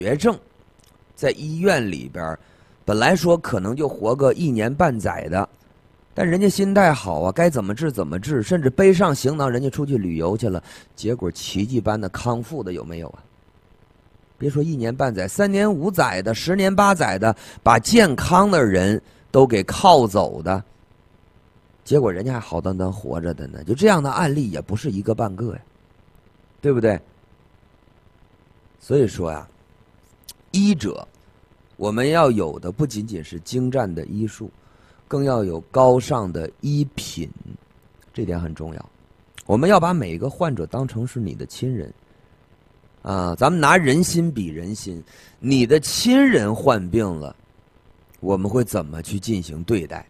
绝症，在医院里边，本来说可能就活个1年半载的，但人家心态好啊，该怎么治怎么治，甚至背上行囊人家出去旅游去了，结果奇迹般的康复的有没有啊？别说1年半载，3年5载的，10年8载的，把健康的人都给靠走的，结果人家还好端端活着的呢。就这样的案例也不是一个半个呀，对不对？所以说呀，医者我们要有的不仅仅是精湛的医术，更要有高尚的医品，这点很重要。我们要把每个患者当成是你的亲人啊，咱们拿人心比人心，你的亲人患病了，我们会怎么去进行对待？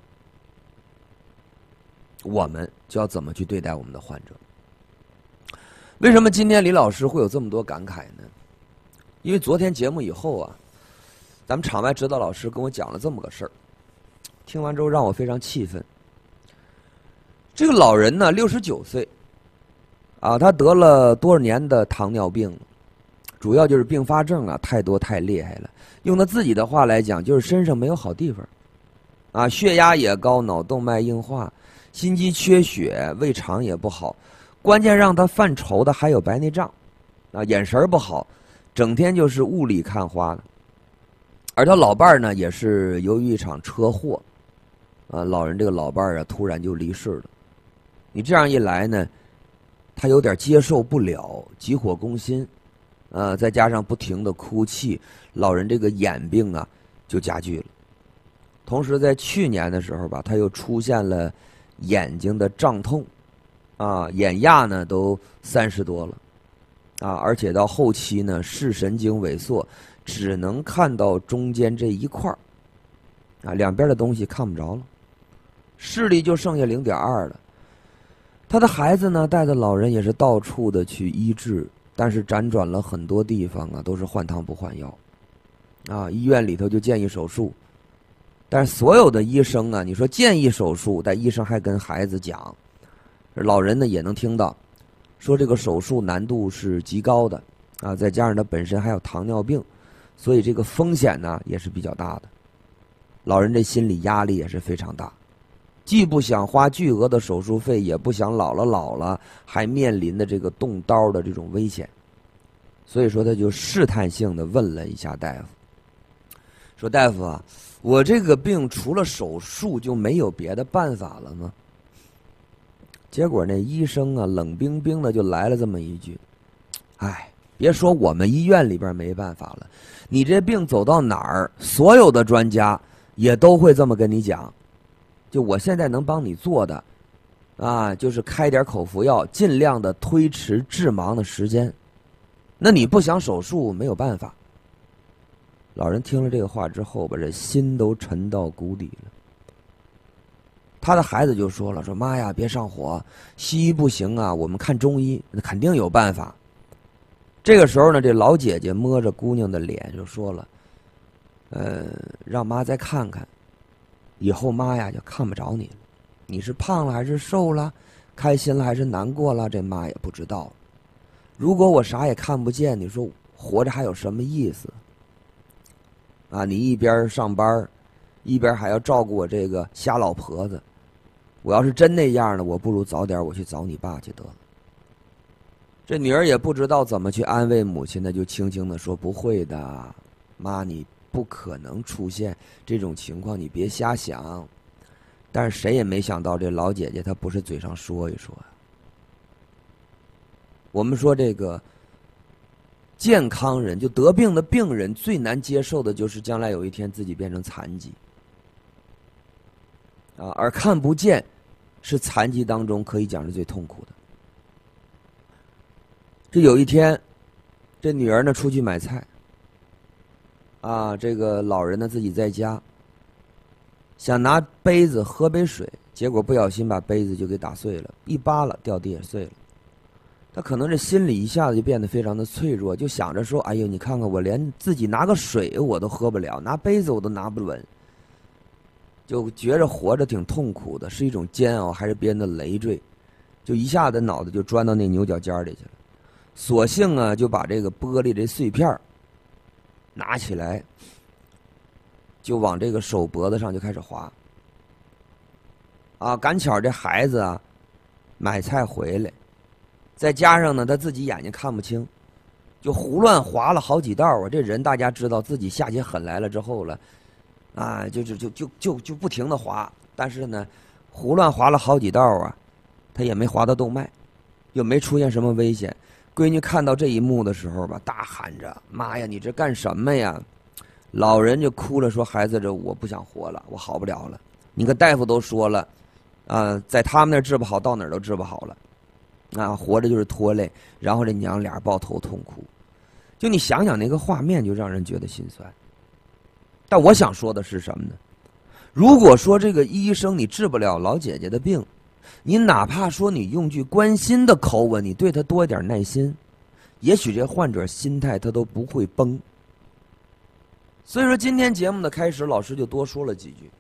我们就要怎么去对待我们的患者？为什么今天李老师会有这么多感慨呢？因为昨天节目以后啊，咱们场外指导老师跟我讲了这么个事儿，听完之后让我非常气愤。这个老人呢，69岁，啊，他得了多少年的糖尿病了，主要就是并发症啊太多太厉害了。用他自己的话来讲，就是身上没有好地方，啊，血压也高，脑动脉硬化，心肌缺血，胃肠也不好，关键让他犯愁的还有白内障，啊，眼神不好，整天就是雾里看花的。而他老伴儿呢，也是由于一场车祸，老人这个老伴儿啊，突然就离世了。你这样一来呢，他有点接受不了，急火攻心，再加上不停的哭泣，老人这个眼病啊就加剧了。同时在去年的时候吧，他又出现了眼睛的胀痛，啊，眼压呢都30多了，啊，而且到后期呢视神经萎缩，只能看到中间这一块儿，啊，两边的东西看不着了，视力就剩下0.2了。他的孩子呢，带着老人也是到处的去医治，但是辗转了很多地方啊，都是换汤不换药，啊，医院里头就建议手术，但是所有的医生啊，你说建议手术，但医生还跟孩子讲，老人呢也能听到，说这个手术难度是极高的，啊，再加上他本身还有糖尿病，所以这个风险呢也是比较大的。老人这心理压力也是非常大，既不想花巨额的手术费，也不想老了还面临的这个动刀的这种危险，所以说他就试探性的问了一下大夫，说大夫啊，我这个病除了手术就没有别的办法了吗？结果那医生啊冷冰冰的就来了这么一句，哎，别说我们医院里边没办法了，你这病走到哪儿，所有的专家也都会这么跟你讲，就我现在能帮你做的啊，就是开点口服药，尽量的推迟致盲的时间，那你不想手术没有办法。老人听了这个话之后，把这心都沉到谷底了。他的孩子就说了，说妈呀，别上火，西医不行啊，我们看中医，那肯定有办法。这个时候呢，这老姐姐摸着姑娘的脸就说了，让妈再看看，以后妈呀就看不着你了，你是胖了还是瘦了，开心了还是难过了，这妈也不知道。如果我啥也看不见，你说活着还有什么意思啊？你一边上班，一边还要照顾我这个瞎老婆子，我要是真那样呢，我不如早点我去找你爸去得了。这女儿也不知道怎么去安慰母亲呢，就轻轻的说，不会的，妈，你不可能出现这种情况，你别瞎想。但是谁也没想到，这老姐姐她不是嘴上说一说。我们说这个健康人，就得病的病人最难接受的就是将来有一天自己变成残疾，啊，而看不见是残疾当中可以讲是最痛苦的。这有一天，这女儿呢出去买菜，啊，这个老人呢自己在家，想拿杯子喝杯水，结果不小心把杯子就给打碎了，一扒拉掉地也碎了。他可能这心里一下子就变得非常的脆弱，就想着说，哎呦，你看看我连自己拿个水我都喝不了，拿杯子我都拿不稳，就觉着活着挺痛苦的，是一种煎熬还是别人的累赘，就一下子脑子就钻到那牛角尖里去了。索性啊就把这个玻璃这碎片拿起来就往这个手脖子上就开始划。赶巧这孩子啊买菜回来，再加上呢他自己眼睛看不清，就胡乱划了好几道啊。这人大家知道自己下起狠来了之后了，就不停的划，但是呢胡乱划了好几道啊，他也没划到动脉，又没出现什么危险。闺女看到这一幕的时候吧，大喊着：“妈呀，你这干什么呀？”老人就哭了，说：“孩子，这我不想活了，我好不了了。你看大夫都说了，在他们那儿治不好，到哪儿都治不好了，活着就是拖累。”然后这娘俩抱头痛哭，就你想想那个画面，就让人觉得心酸。但我想说的是什么呢？如果说这个医生你治不了老姐姐的病，你哪怕说你用句关心的口吻，你对他多一点耐心，也许这患者心态他都不会崩。所以说今天节目的开始，老师就多说了几句。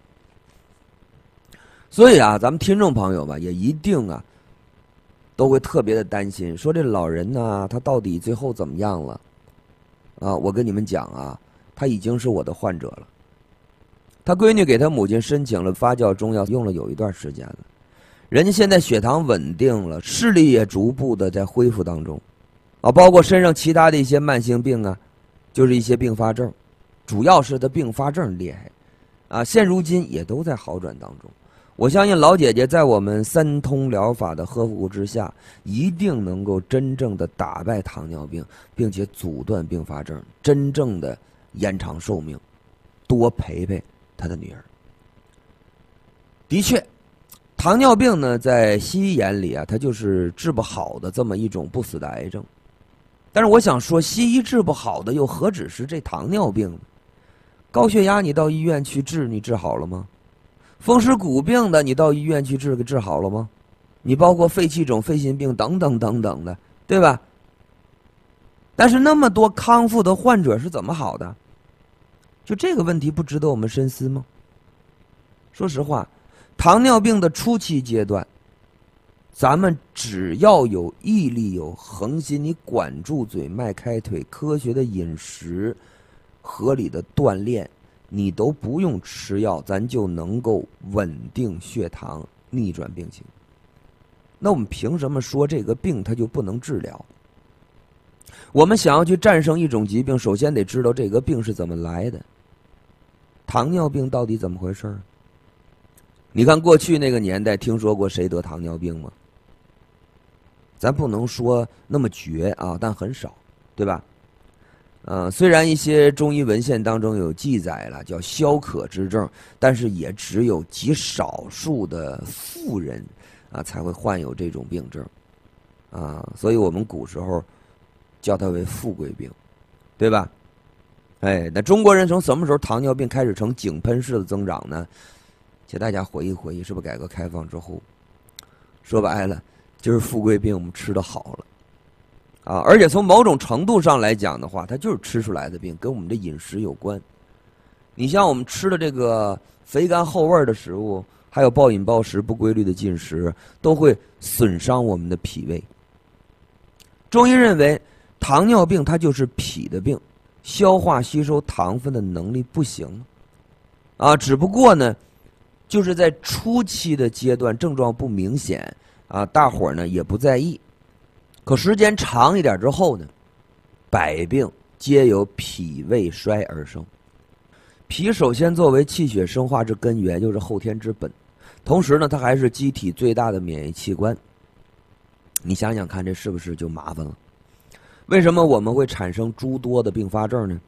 所以咱们听众朋友吧，也一定都会特别的担心，说这老人呢，他到底最后怎么样了？我跟你们讲他已经是我的患者了。他闺女给他母亲申请了发酵中药，用了有一段时间了，人家现在血糖稳定了，视力也逐步的在恢复当中，包括身上其他的一些慢性病就是一些并发症。主要是他并发症厉害，现如今也都在好转当中。我相信老姐姐在我们3通疗法的呵护之下，一定能够真正的打败糖尿病，并且阻断并发症，真正的延长寿命，多陪陪她的女儿。的确，糖尿病呢，在西医眼里它就是治不好的这么一种不死的癌症。但是我想说，西医治不好的又何止是这糖尿病呢？高血压你到医院去治，你治好了吗？风湿骨病的你到医院去治好了吗？你包括肺气肿、肺心病等等等等的，对吧？但是那么多康复的患者是怎么好的？就这个问题不值得我们深思吗？说实话，糖尿病的初期阶段，咱们只要有毅力、有恒心，你管住嘴、迈开腿，科学的饮食，合理的锻炼，你都不用吃药，咱就能够稳定血糖，逆转病情。那我们凭什么说这个病它就不能治疗？我们想要去战胜一种疾病，首先得知道这个病是怎么来的。糖尿病到底怎么回事？你看过去那个年代，听说过谁得糖尿病吗？咱不能说那么绝但很少，对吧？虽然一些中医文献当中有记载了，叫消渴之症，但是也只有极少数的富人才会患有这种病症所以我们古时候叫它为富贵病，对吧？那中国人从什么时候糖尿病开始呈井喷式的增长呢？请大家回忆回忆，是不是改革开放之后，说白了就是富贵病我们吃得好了而且从某种程度上来讲的话，它就是吃出来的病，跟我们的饮食有关。你像我们吃的这个肥甘厚味的食物，还有暴饮暴食、不规律的进食，都会损伤我们的脾胃。中医认为，糖尿病它就是脾的病，消化吸收糖分的能力不行只不过呢，就是在初期的阶段症状不明显大伙儿呢也不在意。可时间长一点之后呢，百病皆由脾胃衰而生。脾首先作为气血生化之根源，又是后天之本，同时呢，它还是机体最大的免疫器官。你想想看，这是不是就麻烦了？为什么我们会产生诸多的并发症呢？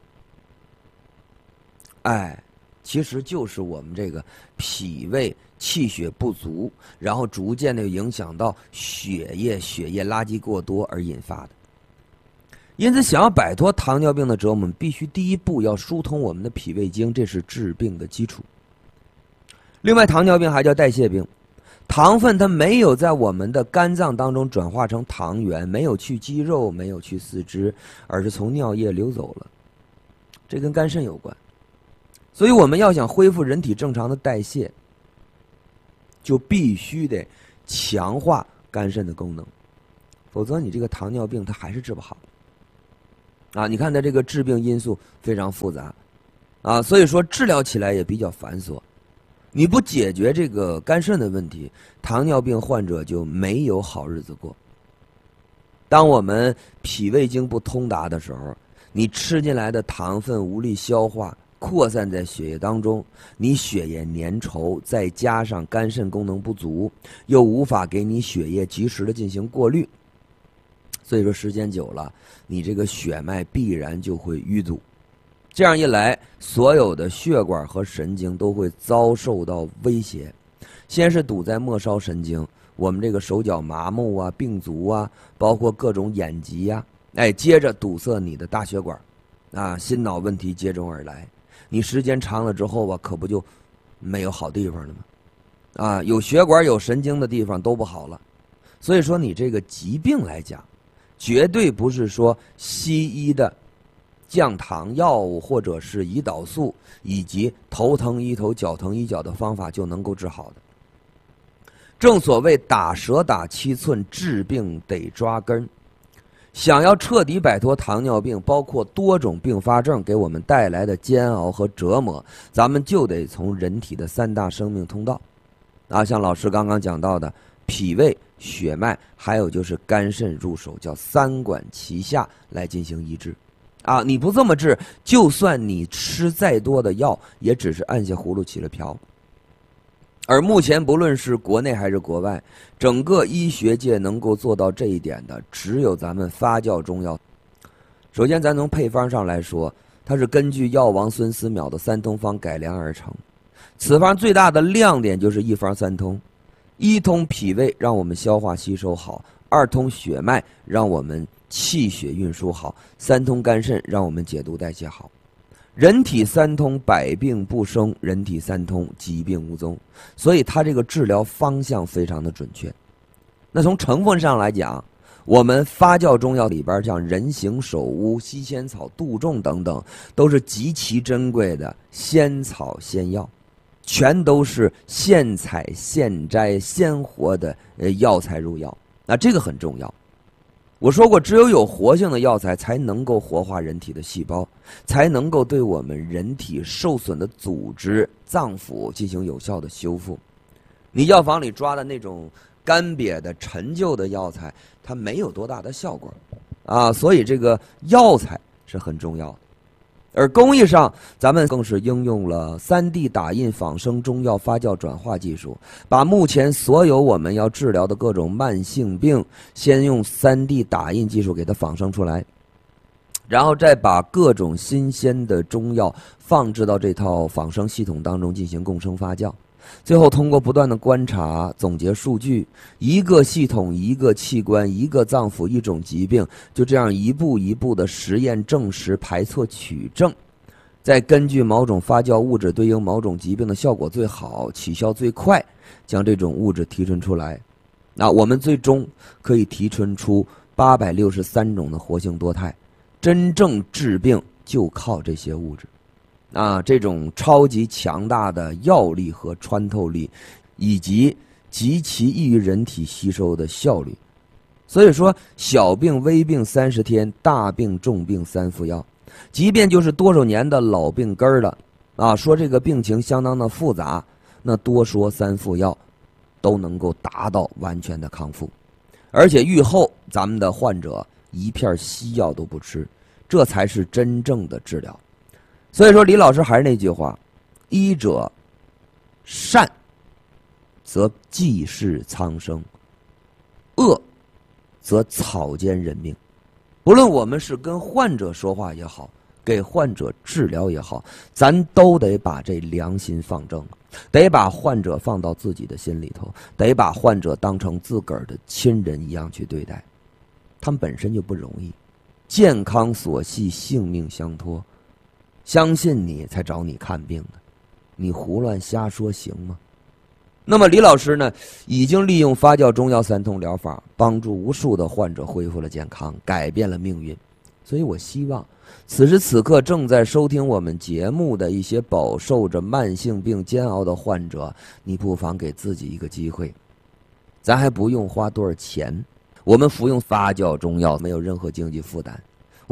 其实就是我们这个脾胃气血不足，然后逐渐的影响到血液垃圾过多而引发的。因此，想要摆脱糖尿病的折磨，必须第一步要疏通我们的脾胃经，这是治病的基础。另外，糖尿病还叫代谢病，糖分它没有在我们的肝脏当中转化成糖原，没有去肌肉，没有去四肢，而是从尿液流走了，这跟肝肾有关。所以我们要想恢复人体正常的代谢，就必须得强化肝肾的功能，否则你这个糖尿病它还是治不好。 啊，你看它这个致病因素非常复杂，啊，所以说治疗起来也比较繁琐。你不解决这个肝肾的问题，糖尿病患者就没有好日子过。当我们脾胃经不通达的时候，你吃进来的糖分无力消化，扩散在血液当中，你血液粘稠，再加上肝肾功能不足，又无法给你血液及时的进行过滤，所以说时间久了，你这个血脉必然就会淤堵。这样一来，所有的血管和神经都会遭受到威胁。先是堵在末梢神经，我们这个手脚麻木啊、病足啊，包括各种眼疾呀，接着堵塞你的大血管，啊，心脑问题接踵而来。你时间长了之后啊，可不就没有好地方了吗？啊，有血管有神经的地方都不好了。所以说，你这个疾病来讲，绝对不是说西医的降糖药物或者是胰岛素以及头疼医头脚疼医脚的方法就能够治好的。正所谓打蛇打7寸，治病得抓根。想要彻底摆脱糖尿病包括多种并发症给我们带来的煎熬和折磨，咱们就得从人体的3大生命通道啊，像老师刚刚讲到的脾胃、血脉，还有就是肝肾入手，叫3管齐下来进行医治。啊，你不这么治，就算你吃再多的药，也只是按下葫芦起了瓢。而目前不论是国内还是国外，整个医学界能够做到这一点的，只有咱们发酵中药。首先，咱从配方上来说，它是根据药王孙思邈的3通方改良而成。此方最大的亮点就是一方3通：1通脾胃，让我们消化吸收好；2通血脉，让我们气血运输好；3通肝肾，让我们解毒代谢好。人体3通，百病不生；人体3通，疾病无踪。所以它这个治疗方向非常的准确。那从成分上来讲，我们发酵中药里边像人形首乌、西仙草、杜仲等等，都是极其珍贵的仙草仙药，全都是现采现摘鲜活的药材入药。那这个很重要。我说过，只有活性的药材才能够活化人体的细胞，才能够对我们人体受损的组织、脏腑进行有效的修复。你药房里抓的那种干瘪的陈旧的药材，它没有多大的效果啊，所以这个药材是很重要的。而工艺上，咱们更是应用了3D 打印仿生中药发酵转化技术，把目前所有我们要治疗的各种慢性病，先用3D 打印技术给它仿生出来，然后再把各种新鲜的中药放置到这套仿生系统当中进行共生发酵。最后通过不断的观察总结数据，一个系统、一个器官、一个脏腑、一种疾病，就这样一步一步的实验证实排错取证，再根据某种发酵物质对应某种疾病的效果最好、起效最快，将这种物质提纯出来。那我们最终可以提纯出863种的活性多肽，真正治病就靠这些物质。啊，这种超级强大的药力和穿透力，以及极其易于人体吸收的效率。所以说，小病微病30天，大病重病3副药。即便就是多少年的老病根了，啊，说这个病情相当的复杂，那多说3副药，都能够达到完全的康复。而且愈后，咱们的患者一片西药都不吃，这才是真正的治疗。所以说，李老师还是那句话：医者善，则济世苍生；恶，则草菅人命。不论我们是跟患者说话也好，给患者治疗也好，咱都得把这良心放正，得把患者放到自己的心里头，得把患者当成自个儿的亲人一样去对待。他们本身就不容易，健康所系，性命相托。相信你才找你看病的，你胡乱瞎说行吗？那么李老师呢，已经利用发酵中药3通疗法，帮助无数的患者恢复了健康，改变了命运。所以我希望此时此刻正在收听我们节目的一些饱受着慢性病煎熬的患者，你不妨给自己一个机会，咱还不用花多少钱，我们服用发酵中药没有任何经济负担，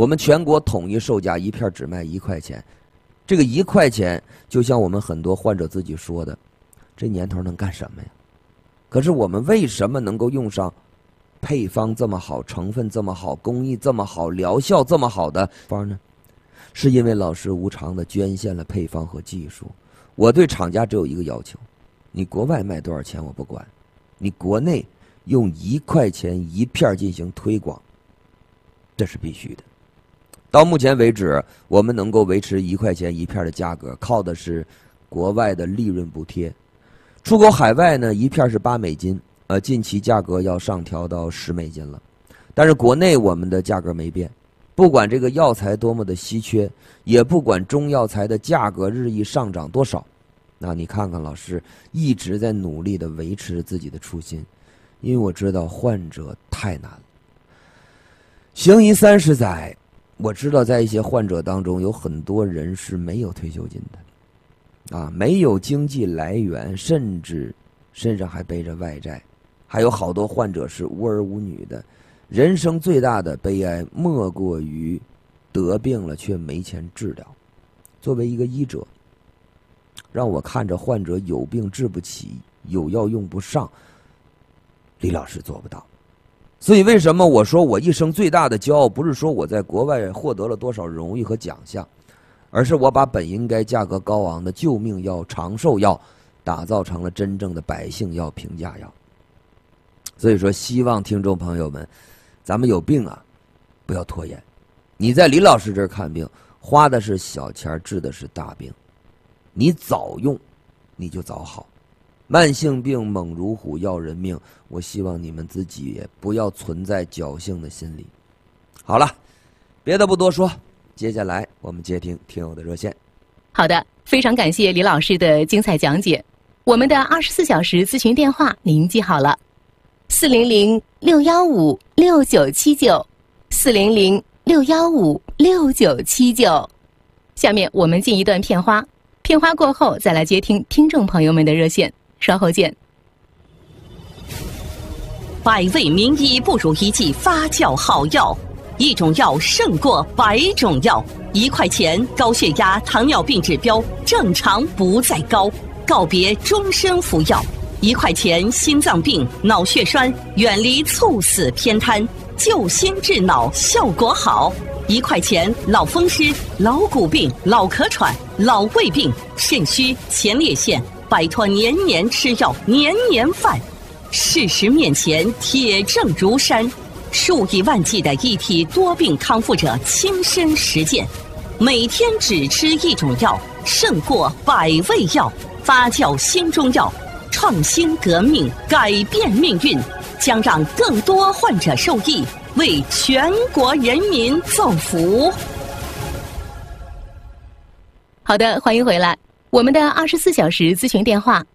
我们全国统一售价一片只卖1块钱，这个1块钱，就像我们很多患者自己说的，这年头能干什么呀？可是我们为什么能够用上配方这么好、成分这么好、工艺这么好、疗效这么好的方呢？是因为老师无偿的捐献了配方和技术。我对厂家只有一个要求，你国外卖多少钱我不管，你国内用1块钱1片进行推广，这是必须的。到目前为止，我们能够维持1块钱1片的价格，靠的是国外的利润补贴。出口海外呢，1片是8美金，近期价格要上调到10美金了。但是国内我们的价格没变，不管这个药材多么的稀缺，也不管中药材的价格日益上涨多少，那你看看老师一直在努力的维持自己的初心，因为我知道患者太难了。行医30载，我知道在一些患者当中有很多人是没有退休金的，没有经济来源，甚至身上还背着外债，还有好多患者是无儿无女的。人生最大的悲哀莫过于得病了却没钱治疗。作为一个医者，让我看着患者有病治不起，有药用不上，李老师做不到。所以为什么我说我一生最大的骄傲，不是说我在国外获得了多少荣誉和奖项，而是我把本应该价格高昂的救命药、长寿药打造成了真正的百姓药、平价药。所以说希望听众朋友们，咱们有病啊不要拖延，你在李老师这儿看病花的是小钱，治的是大病，你早用你就早好。慢性病猛如虎要人命，我希望你们自己也不要存在侥幸的心理。好了，别的不多说，接下来我们接听听友的热线。 好的，非常感谢李老师的精彩讲解。我们的24小时咨询电话您记好了，400-615-6979，400-615-6979。下面我们进一段片花，片花过后再来接听听众朋友们的热线，稍后见。 百味名医不如一剂发酵好药，一种药胜过100种药。1块钱高血压、糖尿病指标正常不再高，告别终身服药。1块钱心脏病、脑血栓远离猝死偏瘫，救心治脑效果好。1块钱老风湿、老骨病、老咳喘、老胃病、肾虚、前列腺，摆脱年年吃药、年年犯。事实面前铁证如山，数以万计的一体多病康复者亲身实践，每天只吃一种药，胜过100味药。发酵新中药，创新革命，改变命运，将让更多患者受益，为全国人民造福。 好的，欢迎回来。我们的24小时咨询电话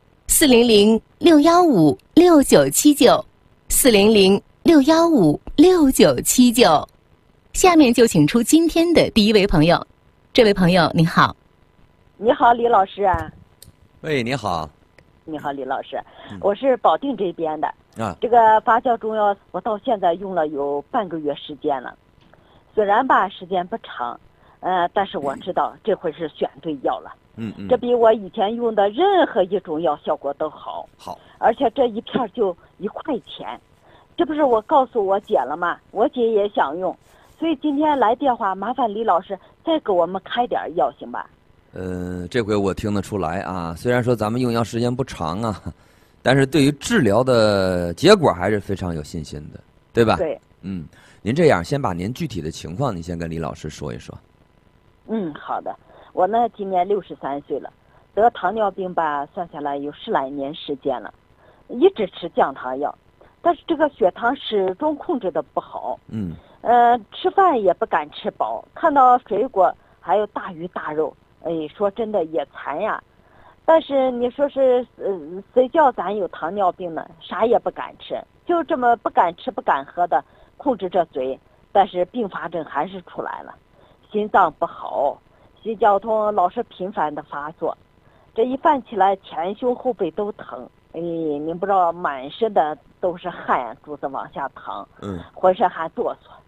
：400-615-6979，400-615-6979。下面就请出今天的第一位朋友。这位朋友您好。 你好，李老师啊。 喂，你好。 你好，李老师，我是保定这边的。这个发酵中药我到现在用了有半个月时间了，虽然吧时间不长，但是我知道这回是选对药了。这比我以前用的任何一种药效果都好。而且这一片就1块钱，这不是我告诉我姐了吗？我姐也想用，所以今天来电话，麻烦李老师再给我们开点药行吧？ 这回我听得出来啊，虽然说咱们用药时间不长啊，但是对于治疗的结果还是非常有信心的，对吧？ 对。 您这样，先把您具体的情况，您先跟李老师说一说。 好的。我呢，今年63岁了，得糖尿病吧，算下来有10来年时间了，一直吃降糖药，但是这个血糖始终控制的不好。吃饭也不敢吃饱，看到水果还有大鱼大肉，说真的也馋呀。但是你说是谁叫咱有糖尿病呢？啥也不敢吃，就这么不敢吃不敢喝的控制着嘴，但是并发症还是出来了，心脏不好，心绞痛老是频繁的发作，这一犯起来前胸后背都疼。您不知道，满身的都是汗珠子往下淌，浑身还哆嗦。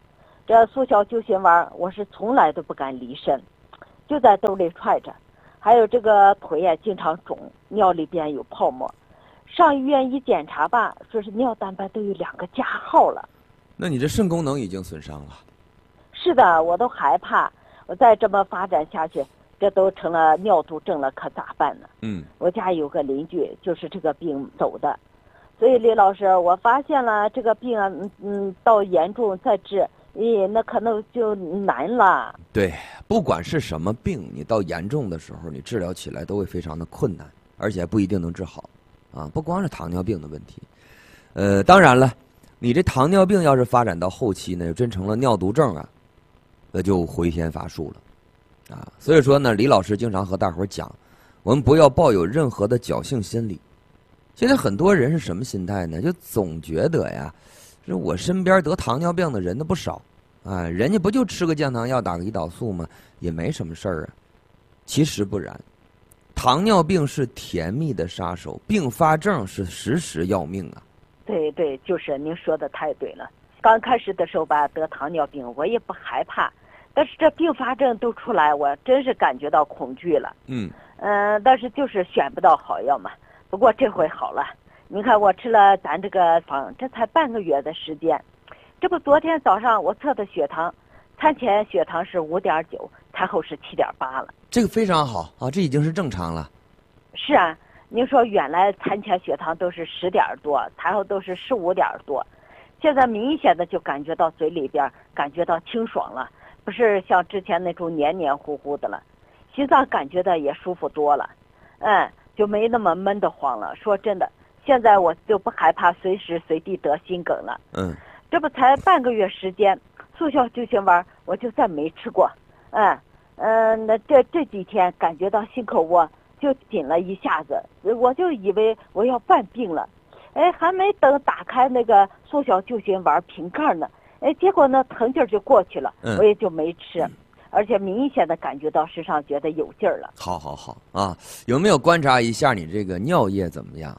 这速效救心丸我是从来都不敢离身，就在兜里揣着。还有这个腿也经常肿，尿里边有泡沫。上医院一检查吧，说是尿蛋白都有2个加号了。 那你这肾功能已经损伤了。 是的，我都害怕，我再这么发展下去，这都成了尿毒症了，可咋办呢？我家有个邻居就是这个病走的，所以李老师，我发现了这个病啊，到严重再治，那可能就难了。 对，不管是什么病，你到严重的时候，你治疗起来都会非常的困难，而且不一定能治好。不光是糖尿病的问题，当然了，你这糖尿病要是发展到后期呢，真成了尿毒症啊，那就回天乏术了，所以说呢，李老师经常和大伙儿讲，我们不要抱有任何的侥幸心理。现在很多人是什么心态呢？就总觉得呀，是我身边得糖尿病的人都不少，人家不就吃个降糖药，打个胰岛素吗？也没什么事儿啊。其实不然。糖尿病是甜蜜的杀手，并发症是时时要命啊！ 对对，就是您说的太对了。刚开始的时候吧，得糖尿病我也不害怕，但是这并发症都出来，我真是感觉到恐惧了。但是就是选不到好药嘛。不过这回好了，你看我吃了咱这个方，这才半个月的时间，这不昨天早上我测的血糖，餐前血糖是5.9，餐后是7.8了。 这个非常好啊，这已经是正常了。 是啊，您说原来餐前血糖都是10点多，餐后都是15点多，现在明显的就感觉到嘴里边感觉到清爽了，不是像之前那种黏黏糊糊的了，心脏感觉到也舒服多了，就没那么闷得慌了。说真的，现在我就不害怕随时随地得心梗了。这不才半个月时间，速效救心丸我就再没吃过。那这几天感觉到心口窝就紧了一下子，我就以为我要犯病了，还没等打开那个速效救心丸瓶盖呢，结果呢疼劲儿就过去了，我也就没吃，而且明显的感觉到身上觉得有劲儿了。 好啊，有没有观察一下你这个尿液怎么样？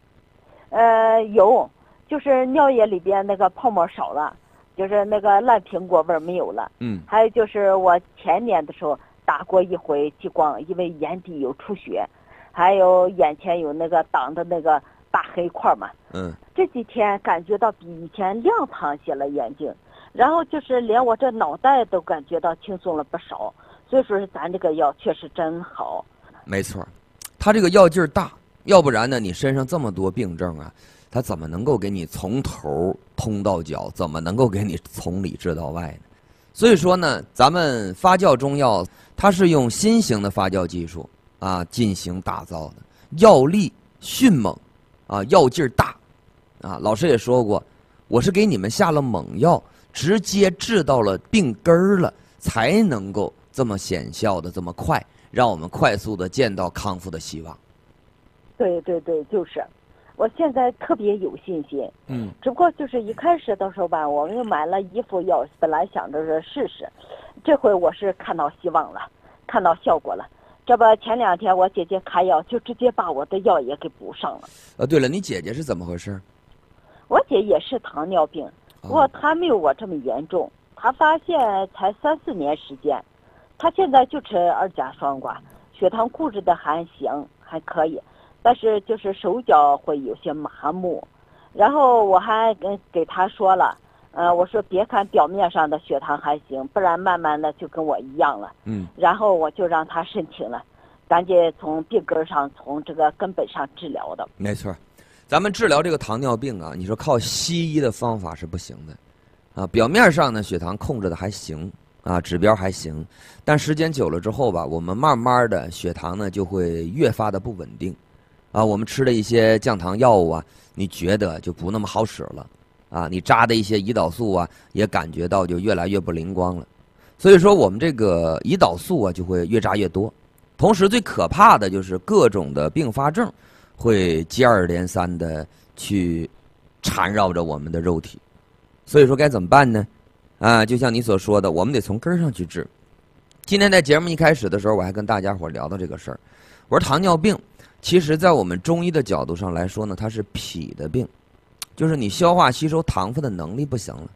有，就是尿液里边那个泡沫少了，就是那个烂苹果味儿没有了。还有就是我前年的时候打过一回激光，因为眼底有出血，还有眼前有那个挡的那个大黑块嘛。这几天感觉到比以前亮堂些了眼睛，然后就是连我这脑袋都感觉到轻松了不少，所以说咱这个药确实真好。 没错，它这个药劲儿大，要不然呢你身上这么多病症啊，它怎么能够给你从头通到脚，怎么能够给你从里治到外呢？所以说呢，咱们发酵中药它是用新型的发酵技术进行打造的，药力迅猛药劲儿大老师也说过，我是给你们下了猛药，直接治到了病根儿了，才能够这么显效的这么快，让我们快速的见到康复的希望。 对，就是我现在特别有信心。只不过就是一开始的时候吧，我又买了一副药，本来想着是试试，这回我是看到希望了，看到效果了。这不前2天我姐姐开药，就直接把我的药也给补上了。 对了，你姐姐是怎么回事？ 我姐也是糖尿病，不过她没有我这么严重，她发现才3-4年时间，她现在就吃2价双胍，血糖控制的还行，还可以。但是就是手脚会有些麻木，然后我还给他说了，我说别看表面上的血糖还行，不然慢慢的就跟我一样了。然后我就让他申请了，赶紧从病根上，从这个根本上治疗的。 没错，咱们治疗这个糖尿病你说靠西医的方法是不行的表面上呢血糖控制的还行指标还行，但时间久了之后吧，我们慢慢的血糖呢就会越发的不稳定。我们吃的一些降糖药物你觉得就不那么好使了你扎的一些胰岛素也感觉到就越来越不灵光了。所以说我们这个胰岛素就会越扎越多，同时最可怕的就是各种的并发症会接二连三的去缠绕着我们的肉体。所以说该怎么办呢？就像你所说的，我们得从根上去治。今天在节目一开始的时候，我还跟大家伙聊到这个事儿，我说糖尿病其实在我们中医的角度上来说呢，它是脾的病，就是你消化吸收糖分的能力不行了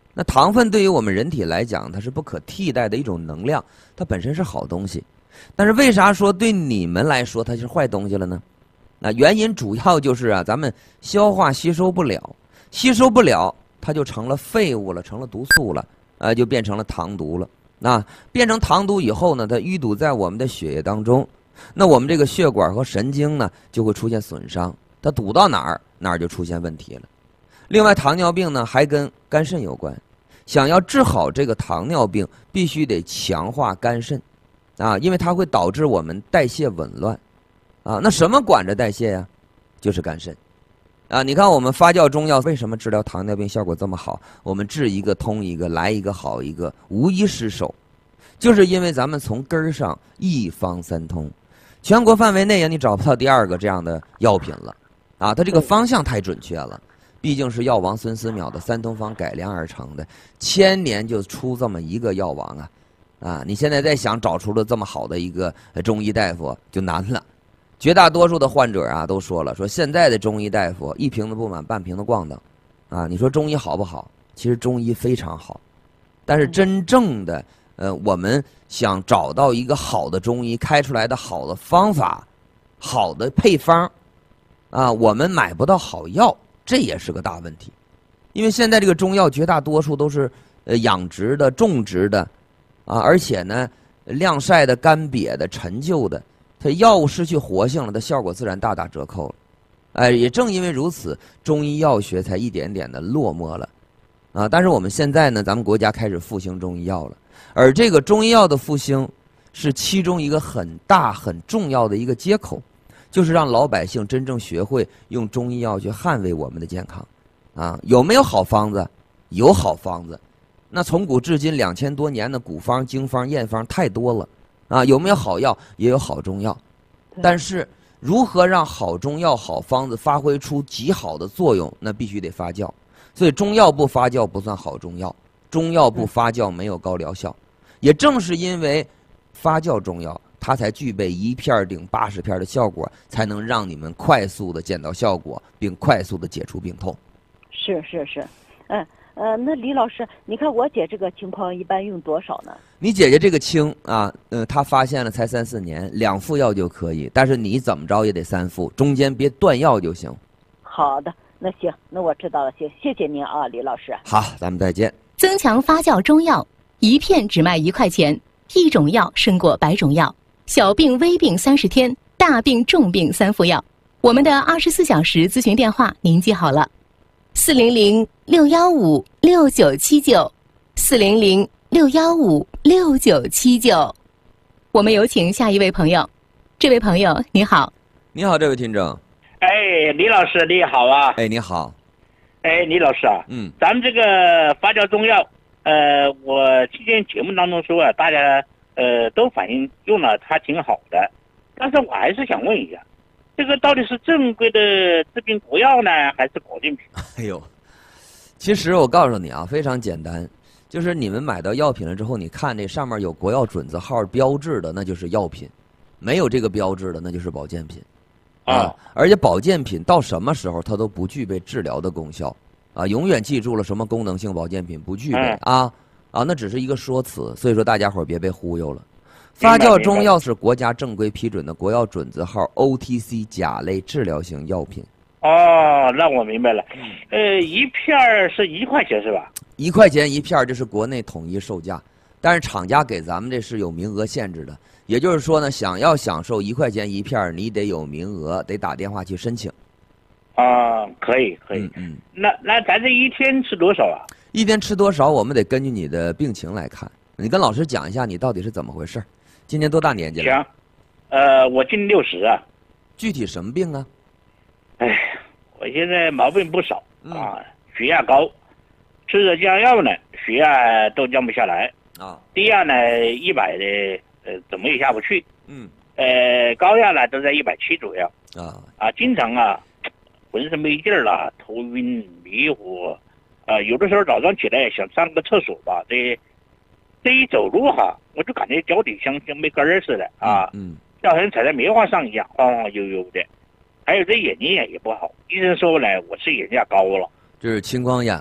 那糖分对于我们人体来讲，它是不可替代的一种能量，它本身是好东西。但是为啥说对你们来说它是坏东西了呢？那原因主要就是啊，咱们消化吸收不了，它就成了废物了，成了毒素了，就变成了糖毒了。那变成糖毒以后呢，它淤堵在我们的血液当中，那我们这个血管和神经呢就会出现损伤，它堵到哪儿就出现问题了。另外，糖尿病呢还跟肝肾有关，想要治好这个糖尿病，必须得强化肝肾，因为它会导致我们代谢紊乱，那什么管着代谢呀？就是肝肾。你看我们发酵中药为什么治疗糖尿病效果这么好？我们治一个通一个，来一个好一个，无一失手，就是因为咱们从根儿上一方三通，全国范围内你找不到第二个这样的药品了，它这个方向太准确了，毕竟是药王孙思邈的三通方改良而成的，1000年就出这么一个药王你现在再想找出了这么好的一个中医大夫就难了。绝大多数的患者都说了，说现在的中医大夫一瓶子不满半瓶子咣当，你说中医好不好？其实中医非常好，但是真正的我们想找到一个好的中医开出来的好的方法、好的配方，我们买不到好药，这也是个大问题。因为现在这个中药绝大多数都是养殖的、种植的，而且呢晾晒的、干瘪的、陈旧的。它药物失去活性了，它效果自然大打折扣了。也正因为如此，中医药学才一点点的落寞了。但是我们现在呢，咱们国家开始复兴中医药了，而这个中医药的复兴是其中一个很大很重要的一个接口，就是让老百姓真正学会用中医药去捍卫我们的健康。有没有好方子？有好方子。那从古至今2000多年的古方、经方、验方太多了。有没有好药？也有好中药，但是如何让好中药、好方子发挥出极好的作用，那必须得发酵。所以中药不发酵不算好中药，中药不发酵没有高疗效。也正是因为发酵中药，它才具备1片顶80片的效果，才能让你们快速的见到效果，并快速的解除病痛。 是，那李老师，你看我姐这个情况一般用多少呢？ 你姐姐这个轻她发现了才3、4年，2副药就可以，但是你怎么着也得3副，中间别断药就行。 好的，那行，那我知道了，谢谢您啊，李老师。 好，咱们再见。 增强发酵中药，1片只卖1块钱，1种药胜过100种药，小病微病30天，大病重病3副药。我们的24小时咨询电话您记好了，400-615-6979，400-615-6979。我们有请下一位朋友。这位朋友你好。 你好，这位听众。 李老师你好啊。 你好。 李老师啊，咱们这个发酵中药，我今天节目当中说大家都反映用了它挺好的，但是我还是想问一下，这个到底是正规的治病国药呢，还是保健品？ 其实我告诉你非常简单，就是你们买到药品了之后，你看这上面有国药准字号标志的，那就是药品；没有这个标志的，那就是保健品。而且保健品到什么时候它都不具备治疗的功效永远记住了，什么功能性保健品不具备那只是一个说辞，所以说大家伙别被忽悠了。发酵中药是国家正规批准的国药准字号 OTC 甲类治疗型药品。 那我明白了。1片是1块钱是吧 ？1块钱1片，这是国内统一售价，但是厂家给咱们这是有名额限制的。也就是说呢，想要享受1块钱1片，你得有名额，得打电话去申请。 可以。那咱这一天吃多少啊？ 一天吃多少，我们得根据你的病情来看。你跟老师讲一下，你到底是怎么回事？今年多大年纪了？ 行，我今年60啊。 具体什么病啊？ 我现在毛病不少血压高，吃着降药呢，血压都降不下来低压呢100的。怎么也下不去，高压呢都在170左右经常浑身没劲儿了，头晕迷糊，有的时候早上起来想上个厕所吧，这一走路我就感觉脚底像没根儿似的就好像踩在棉花上一样，晃悠悠的。还有这眼睛也不好，医生说呢，我是眼压高了， 就是青光眼了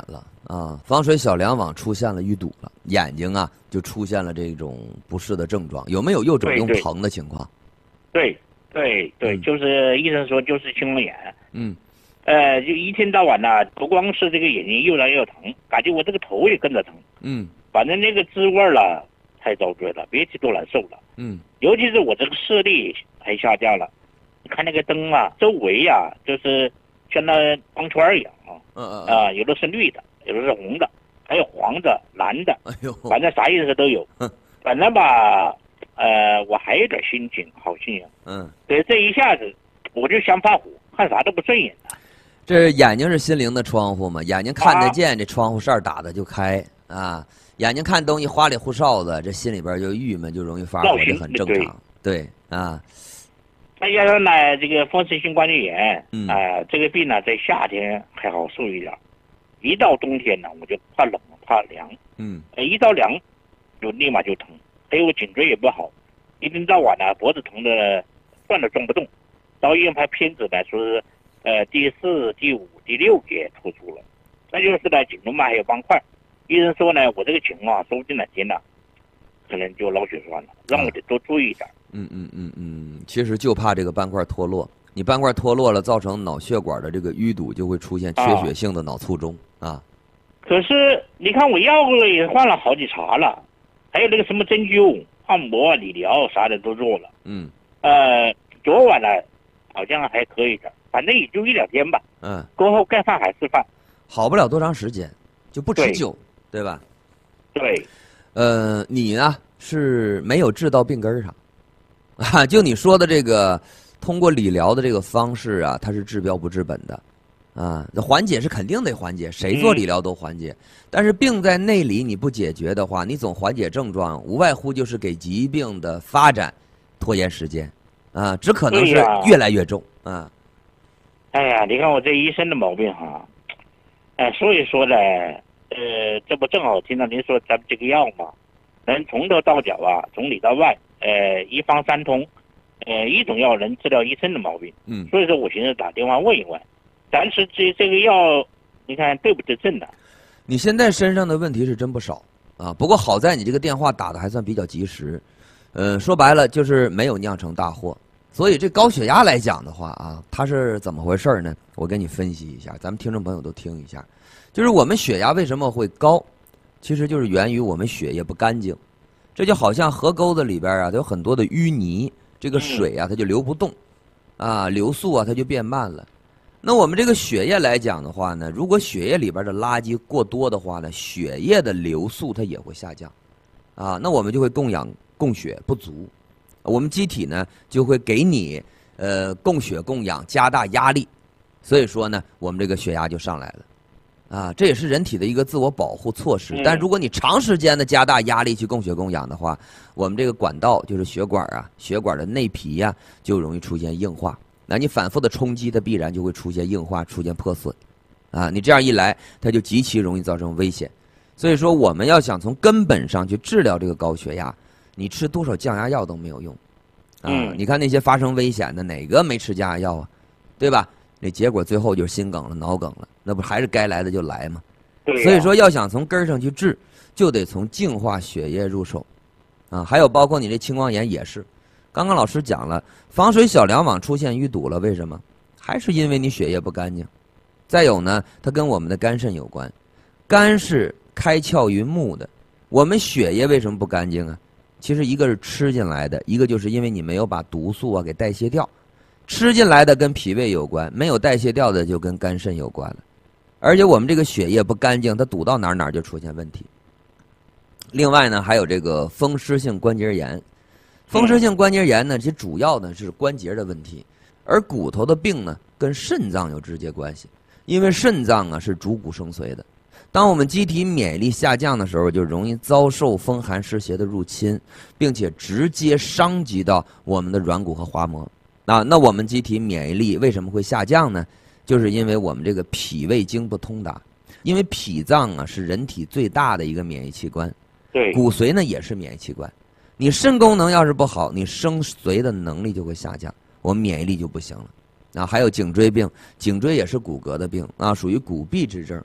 啊，防水小梁网出现了淤堵了，眼睛啊就出现了这种不适的症状，有没有右肿用疼的情况？ 对，就是医生说就是青光眼。 嗯。 就一天到晚呢，不光是这个眼睛又来又疼，感觉我这个头也跟着疼。 嗯。 反正那个滋味了太遭罪了，别提多难受了。 嗯。 尤其是我这个视力还下降了，你看那个灯啊，周围啊，就是像那光圈一样啊。有的是绿的，有的是红的，还有黄的、蓝的， 哎呦， 反正啥颜色都有。反正吧，我还有点心情，好心情。对，这一下子我就想发火，看啥都不顺眼了。 这眼睛是心灵的窗户嘛，眼睛看得见，这窗户扇打得就开啊。眼睛看东西花里胡哨的，这心里边就郁闷，就容易发火，这很正常。对啊。 再加上呢，这个风湿性关节炎，这个病呢，在夏天还好受一点，一到冬天呢，我就怕冷怕凉。一到凉，就立马就疼。还有颈椎也不好，一天到晚呢，脖子疼的转都转不动。到医院拍片子呢，说是第4、第5、第6节突出了，那就是呢颈动脉还有斑块。医生说呢，我这个情况说不定2天呢，可能就脑血栓了，让我得多注意一点。 其实就怕这个斑块脱落，你斑块脱落了，造成脑血管的这个淤堵，就会出现缺血性的脑卒中啊。可是你看我药也换了好几茬了，还有那个什么针灸、按摩、理疗啥的都做了。昨晚呢好像还可以的，反正也就1、2天吧。过后该犯还是犯， 好不了多长时间，就不持久，对吧？ 对。 你呢是没有治到病根上，啊，就你说的这个，通过理疗的这个方式啊，它是治标不治本的，啊，缓解是肯定得缓解，谁做理疗都缓解。但是病在内里你不解决的话，你总缓解症状，无外乎就是给疾病的发展拖延时间，啊，只可能是越来越重啊。 哎呀，你看我这一身的毛病哈，所以说呢，这不正好听到您说咱们这个药嘛，能从头到脚啊，从里到外，一方三通，一种药能治疗一身的毛病。所以说我寻思打电话问一问，咱是这个药，你看对不对症的？ 你现在身上的问题是真不少啊，不过好在你这个电话打的还算比较及时，说白了就是没有酿成大祸。所以这高血压来讲的话啊，它是怎么回事呢？我给你分析一下，咱们听众朋友都听一下。就是我们血压为什么会高，其实就是源于我们血液不干净。这就好像河沟子里边啊，有很多的淤泥，这个水啊它就流不动，啊，流速啊它就变慢了。那我们这个血液来讲的话呢，如果血液里边的垃圾过多的话呢，血液的流速它也会下降，啊，那我们就会供血不足。我们机体呢就会给你供血供氧加大压力，所以说呢我们这个血压就上来了，啊，这也是人体的一个自我保护措施。但如果你长时间的加大压力去供血供氧的话，我们这个管道就是血管啊，血管的内皮啊就容易出现硬化。那你反复的冲击，它必然就会出现硬化，出现破损，啊，你这样一来，它就极其容易造成危险。所以说我们要想从根本上去治疗这个高血压，你吃多少降压药都没有用，啊，你看那些发生危险的哪个没吃降压药啊，对吧？那结果最后就是心梗了、脑梗了，那不还是该来的就来吗？所以说要想从根上去治，就得从净化血液入手，啊，还有包括你这青光眼也是，刚刚老师讲了，防水小梁网出现淤堵了，为什么？还是因为你血液不干净。再有呢，它跟我们的肝肾有关，肝是开窍于目的，我们血液为什么不干净啊？其实一个是吃进来的，一个就是因为你没有把毒素啊给代谢掉。吃进来的跟脾胃有关，没有代谢掉的就跟肝肾有关了。而且我们这个血液不干净，它堵到哪儿就出现问题。另外呢，还有这个风湿性关节炎。风湿性关节炎呢，其实主要呢是关节的问题，而骨头的病呢跟肾脏有直接关系，因为肾脏啊是主骨生髓的。当我们机体免疫力下降的时候，就容易遭受风寒湿邪的入侵，并且直接伤及到我们的软骨和滑膜。啊，那我们机体免疫力为什么会下降呢？就是因为我们这个脾胃经不通达，因为脾脏啊是人体最大的一个免疫器官， 对， 骨髓呢也是免疫器官。你肾功能要是不好，你生髓的能力就会下降，我们免疫力就不行了。啊，还有颈椎病，颈椎也是骨骼的病啊，属于骨痹之症。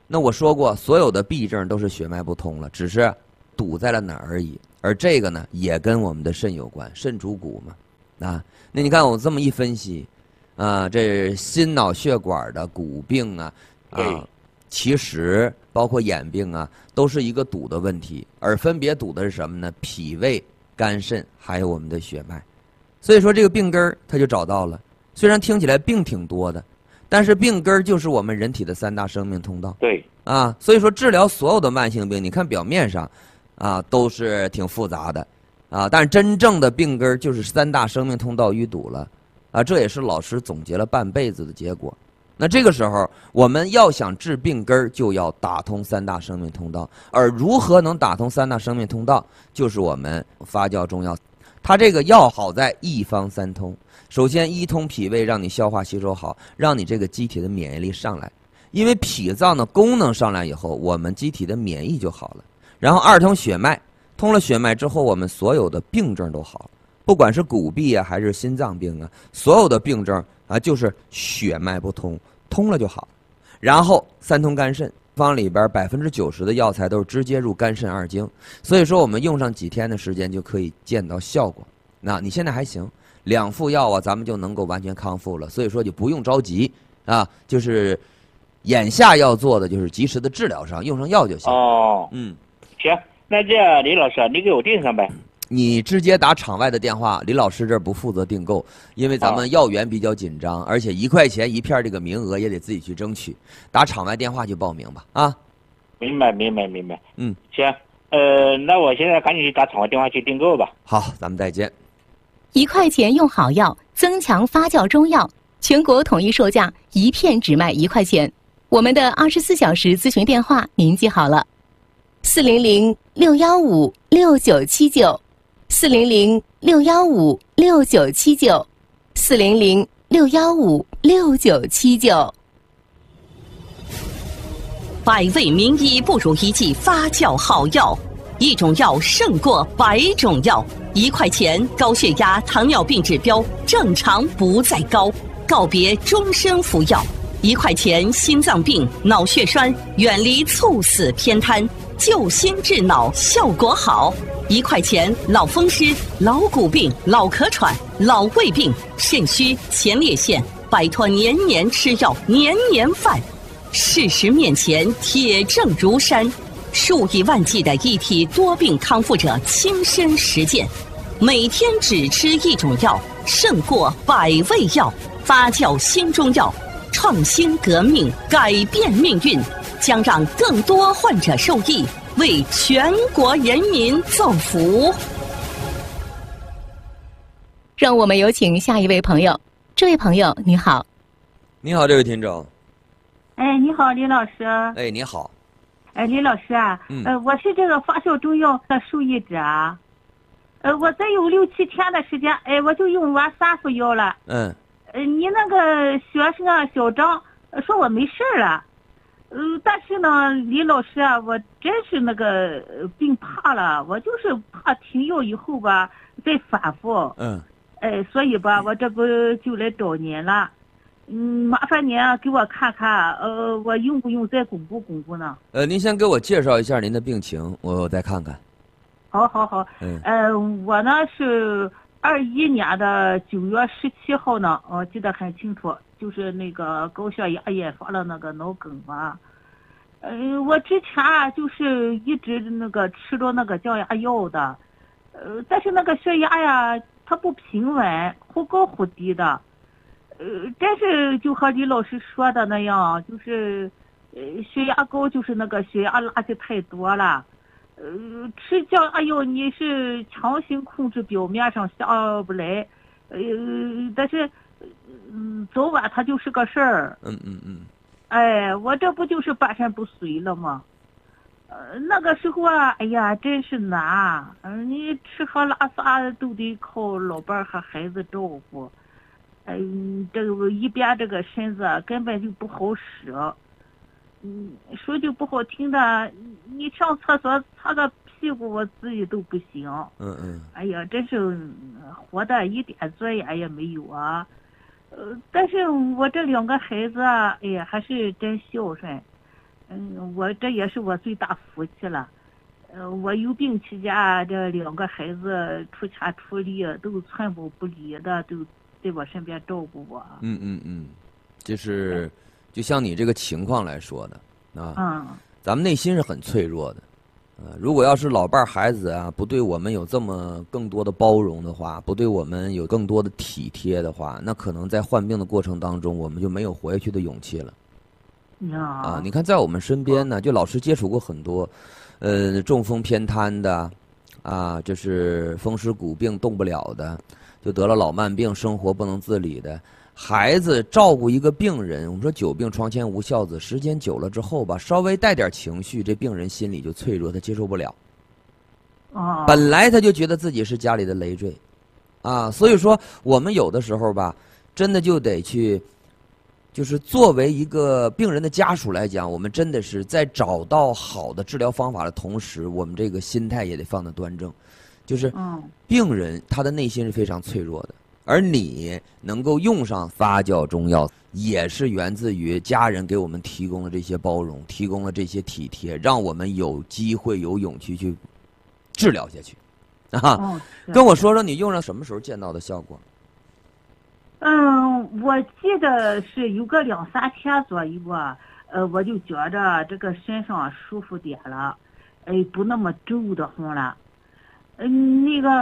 那我说过，所有的痹症都是血脉不通了，只是堵在了哪儿而已。而这个呢，也跟我们的肾有关，肾主骨嘛。啊，那你看我这么一分析，这心脑血管的骨病其实包括眼病都是一个堵的问题，而分别堵的是什么呢？脾胃、肝肾，还有我们的血脉。所以说这个病根儿它就找到了。虽然听起来病挺多的，但是病根儿就是我们人体的3大生命通道。 对所以说治疗所有的慢性病，你看表面上都是挺复杂的但是真正的病根儿就是3大生命通道淤堵了这也是老师总结了半辈子的结果。那这个时候我们要想治病根儿，就要打通3大生命通道。而如何能打通3大生命通道，就是我们发酵中药。它这个药好在一方3通。首先一通脾胃，让你消化吸收好，让你这个机体的免疫力上来。因为脾脏的功能上来以后，我们机体的免疫就好了。然后2通血脉，通了血脉之后，我们所有的病症都好了，不管是骨痹还是心脏病所有的病症就是血脉不通，通了就好。然后3通肝肾，方里边90%的药材都是直接入肝肾2经，所以说我们用上几天的时间就可以见到效果。那你现在还行，2副药咱们就能够完全康复了，所以说就不用着急就是眼下要做的就是及时的治疗上，用上药就行。 行，那这样李老师你给我订上呗。 你直接打场外的电话，李老师这儿不负责订购，因为咱们药源比较紧张，而且1块钱1片这个名额也得自己去争取，打场外电话去报名吧明白。行，那我现在赶紧去打场外电话去订购吧。 好，咱们再见。 1块钱用好药，增强发酵中药，全国统一售价，1片只卖1块钱。我们的24小时咨询电话您记好了，400-615-6979，400-615-6979，400-615-6979。 百味名医不如一剂发酵好药，一种药胜过100种药。1块钱高血压、糖尿病指标正常不再高，告别终身服药。1块钱心脏病、脑血栓远离猝死偏瘫，救心治脑效果好。1块钱老风湿、老骨病、老咳喘、老胃病、肾虚、前列腺，摆脱年年吃药、年年犯。事实面前铁证如山，数以万计的一体多病康复者亲身实践，每天只吃1种药，胜过100味药。发酵新中药，创新革命，改变命运，将让更多患者受益，为全国人民造福。 让我们有请下一位朋友。这位朋友你好。 你好，这位听众。 你好，李老师。 你好。 李老师我是这个发酵中药的受益者我再有6-7天的时间，我就用完3副药了。你那个学生小张说我没事了，但是呢，李老师我真是那个病怕了，我就是怕停药以后吧再反复。所以吧，我这不就来找您了。麻烦您给我看看，我用不用再巩固呢？ 您先给我介绍一下您的病情，我再看看。 好。我呢是21年的9月17号呢，我记得很清楚，就是那个高血压引发了那个脑梗嘛。我之前就是一直那个吃着那个降压药的，但是那个血压呀，它不平稳，忽高忽低的。但是就和李老师说的那样，就是血压高，就是那个血压垃圾太多了。吃降压药你是强行控制表面上下不来，但是早晚它就是个事儿。我这不就是半身不遂了吗？那个时候哎呀，真是难。你吃喝拉撒都得靠老伴和孩子照顾。这个一边这个身子根本就不好使。说句不好听的，你上厕所擦个屁股我自己都不行。哎呀，真是活的一点尊严也没有啊。但是我这2个孩子哎呀还是真孝顺。 我这也是我最大福气了。我有病期间，这2个孩子出钱出力，都寸步不离的，都在我身边照顾我。 就是就像你这个情况来说的啊，咱们内心是很脆弱的。如果要是老伴孩子啊，不对我们有这么更多的包容的话，不对我们有更多的体贴的话，那可能在患病的过程当中，我们就没有活下去的勇气了。你看在我们身边呢，就老师接触过很多，中风偏瘫的，就是风湿骨病动不了的，就得了老慢病，生活不能自理的。孩子照顾一个病人，我们说久病床前无孝子，时间久了之后吧，稍微带点情绪，这病人心里就脆弱，他接受不了。本来他就觉得自己是家里的累赘，所以说我们有的时候吧，真的就得去，就是作为一个病人的家属来讲，我们真的是在找到好的治疗方法的同时，我们这个心态也得放得端正。就是病人他的内心是非常脆弱的。而你能够用上发酵中药，也是源自于家人给我们提供了这些包容，提供了这些体贴，让我们有机会有勇气去治疗下去。跟我说说你用上什么时候见到的效果？ 我记得是有个2、3天左右啊，我就觉着这个身上舒服点了，不那么皱得慌了，那个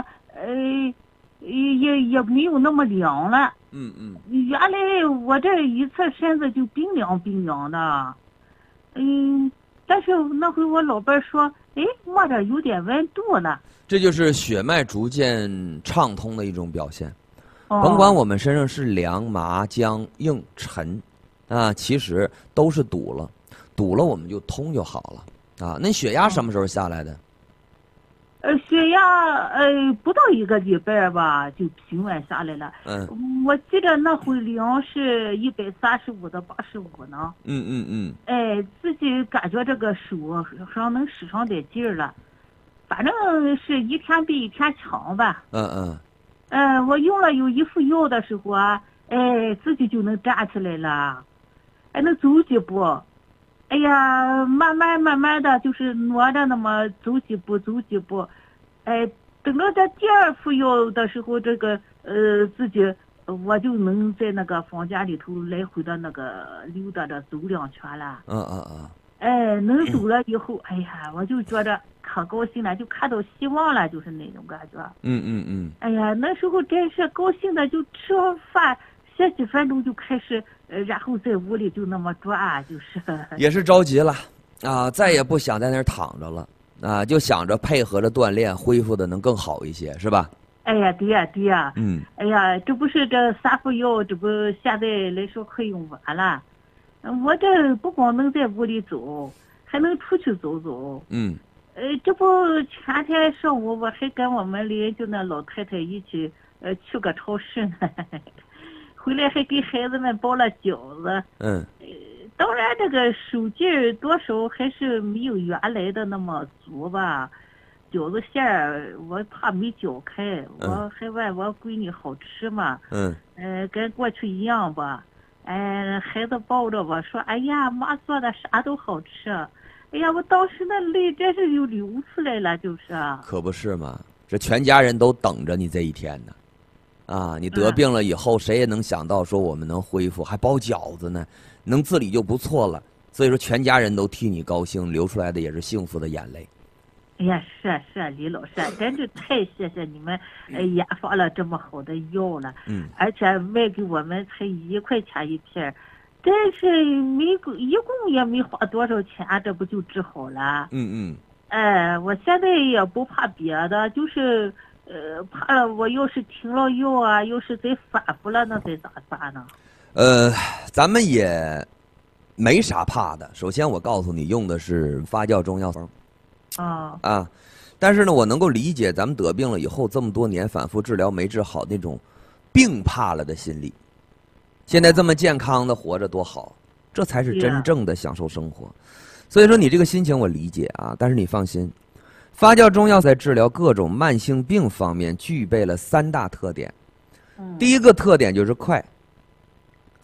也没有那么凉了。原来我这一侧身子就冰凉冰凉的。但是那回我老伴说，摸着有点温度了。 这就是血脉逐渐畅通的一种表现。甭管我们身上是凉、麻、僵、硬、沉，其实都是堵了，堵了我们就通就好了。那血压什么时候下来的？ 血压不到1个礼拜吧，就平稳下来了。我记得那回量是135的85呢。自己感觉这个手上能使上点劲儿了，反正是一天比一天强吧。我用了有1副药的时候啊，自己就能站起来了，能走几步。慢慢的就是挪着那么走几步。等到这第2副药的时候，这个自己我就能在那个房间里头来回的那个溜达着走2圈了。能走了以后，我就觉着可高兴了，就看到希望了，就是那种感觉。那时候真是高兴的，就吃完饭歇几分钟就开始，然后在屋里就那么转，就是也是着急了再也不想在那儿躺着了就想着配合着锻炼，恢复的能更好一些，是吧？ 对呀。这不是这3副药，这不现在来说快用完了。我这不光能在屋里走，还能出去走走。这不前天上午我还跟我们邻居那老太太一起去个超市呢。回来还给孩子们包了饺子。当然这个手劲儿多少还是没有原来的那么足吧。饺子馅儿我怕没搅开，我还问我闺女好吃吗？跟过去一样吧。孩子抱着我说：“妈做的啥都好吃。”我当时那泪真是就流出来了，就是。 可不是嘛，这全家人都等着你这一天呢。你得病了以后，谁也能想到说我们能恢复，还包饺子呢，能自理就不错了。所以说全家人都替你高兴，流出来的也是幸福的眼泪。 是李老师，真是太谢谢你们研发了这么好的药了。而且卖给我们才1块钱一片，真是一共也没花多少钱，这不就治好了？我现在也不怕别的，就是怕了我要是停了药啊，要是再反复了，那该咋办呢？ 咱们也没啥怕的。首先我告诉你，用的是发酵中药方。但是呢，我能够理解咱们得病了以后这么多年反复治疗没治好那种病怕了的心理。现在这么健康的活着多好，这才是真正的享受生活。所以说你这个心情我理解但是你放心，发酵中药在治疗各种慢性病方面具备了3大特点。第一个特点就是快，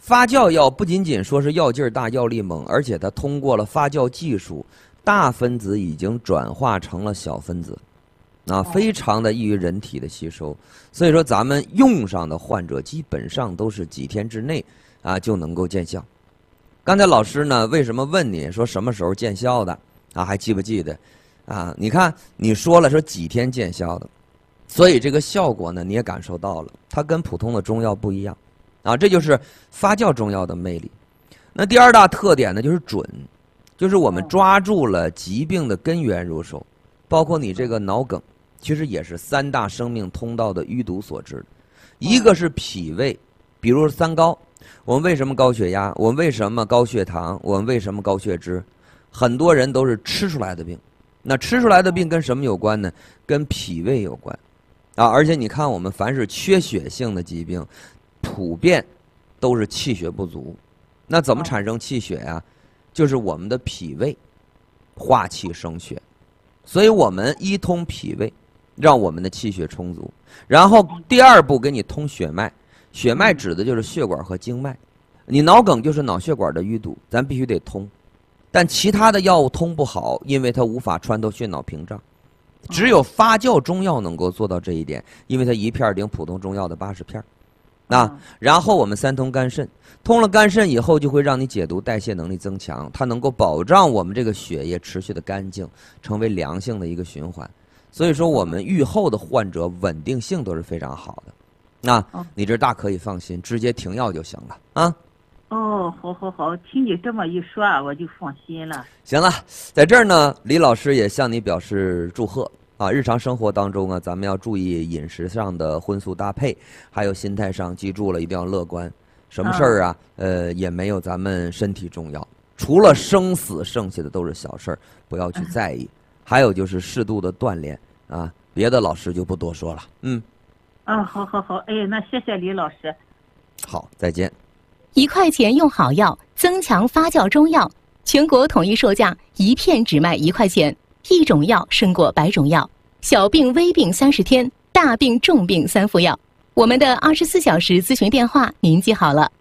发酵药不仅仅说是药劲儿大、药力猛，而且它通过了发酵技术，大分子已经转化成了小分子，非常的易于人体的吸收。所以说，咱们用上的患者基本上都是几天之内就能够见效。刚才老师呢，为什么问你说什么时候见效的还记不记得你看你说了说几天见效的，所以这个效果呢你也感受到了，它跟普通的中药不一样这就是发酵中药的魅力。那第二大特点呢就是准，就是我们抓住了疾病的根源入手，包括你这个脑梗，其实也是3大生命通道的淤堵所致的。一个是脾胃，比如三高，我们为什么高血压？我们为什么高血糖？我们为什么高血脂？很多人都是吃出来的病。那吃出来的病跟什么有关呢？跟脾胃有关而且你看，我们凡是缺血性的疾病，普遍都是气血不足。那怎么产生气血呀？就是我们的脾胃化气生血，所以我们一通脾胃，让我们的气血充足。然后第二步给你通血脉，血脉指的就是血管和经脉。你脑梗就是脑血管的淤堵，咱必须得通。但其他的药物通不好，因为它无法穿透血脑屏障。只有发酵中药能够做到这一点，因为它一片顶普通中药的80片。然后我们3通肝肾，通了肝肾以后，就会让你解毒代谢能力增强，它能够保障我们这个血液持续的干净，成为良性的一个循环。所以说，我们愈后的患者稳定性都是非常好的。你这大可以放心，直接停药就行了好，听你这么一说我就放心了。 行了，在这儿呢，李老师也向你表示祝贺日常生活当中咱们要注意饮食上的荤素搭配，还有心态上，记住了一定要乐观。什么事儿也没有咱们身体重要，除了生死，剩下的都是小事儿，不要去在意。还有就是适度的锻炼别的老师就不多说了。 好，那谢谢李老师。 好，再见。 1块钱用好药，增强发酵中药，全国统一售价1片只卖1块钱，一种药胜过100种药，小病微病30天，大病重病3副药。我们的24小时咨询电话您记好了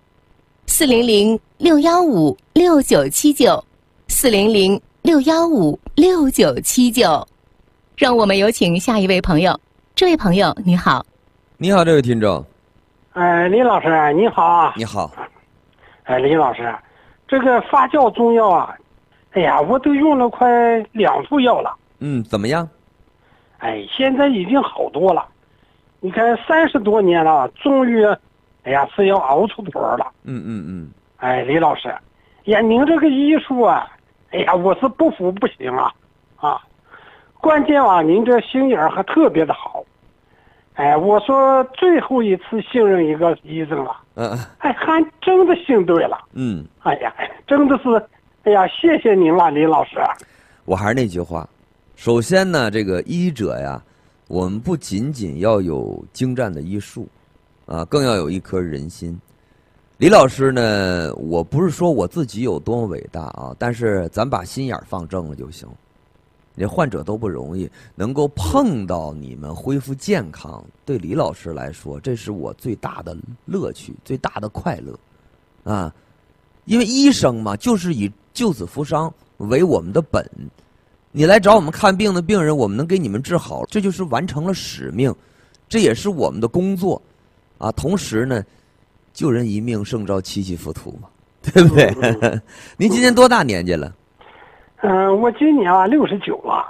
，400-615-6979，400-615-6979。让我们有请下一位朋友。这位朋友你好。 你好，这位听众。 李老师你好。 你好。 李老师，这个发酵中药我都用了快2副药了。 怎么样？ 现在已经好多了。你看30多年了，终于是要熬出头了。李老师，您这个医术我是不服不行关键您这心眼还特别的好。我说最后一次信任一个医生了。还真的信对了。真的是，谢谢您了，李老师。 我还是那句话，首先呢，这个医者呀，我们不仅仅要有精湛的医术，更要有一颗人心。李老师呢，我不是说我自己有多么伟大但是咱把心眼放正了就行。这患者都不容易，能够碰到你们恢复健康，对李老师来说，这是我最大的乐趣，最大的快乐因为医生嘛，就是以救死扶伤为我们的本。你来找我们看病的病人，我们能给你们治好，这就是完成了使命，这也是我们的工作同时呢，救人一命胜造七级浮屠嘛，对不对？您今年多大年纪了？ 我今年69了。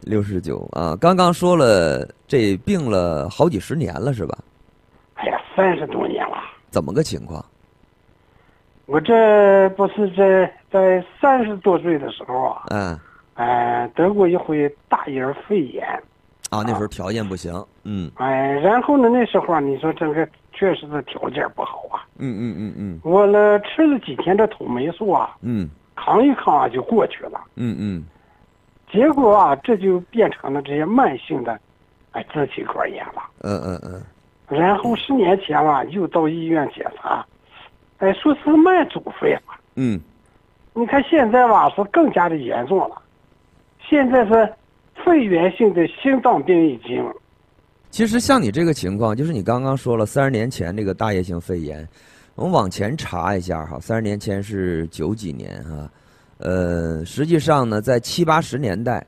69刚刚说了，这病了好几十年了是吧 ？30多年了。 怎么个情况？ 我这不是在30多岁的时候得过一回大眼肺炎那时候条件不行。 然后呢，那时候你说这个确实是条件不好我吃了几天的土霉素扛一扛就过去了。结果这就变成了这些慢性的支气管炎了。然后10年前又到医院检查，说是慢阻肺了。你看现在是更加的严重了，现在是肺源性的心脏病已经。 其实像你这个情况，就是你刚刚说了30年前这个大叶性肺炎， 我们往前查一下哈，30年前是90几年哈，实际上呢，在70、80年代